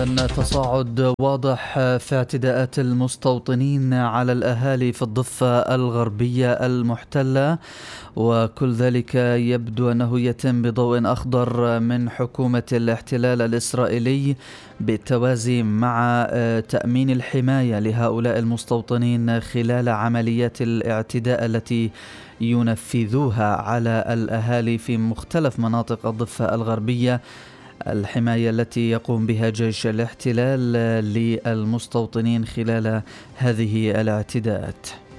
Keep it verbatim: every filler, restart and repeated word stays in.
إذن تصاعد واضح في اعتداءات المستوطنين على الأهالي في الضفة الغربية المحتلة، وكل ذلك يبدو أنه يتم بضوء أخضر من حكومة الاحتلال الإسرائيلي بالتوازي مع تأمين الحماية لهؤلاء المستوطنين خلال عمليات الاعتداء التي ينفذوها على الأهالي في مختلف مناطق الضفة الغربية، الحماية التي يقوم بها جيش الاحتلال للمستوطنين خلال هذه الاعتداءات.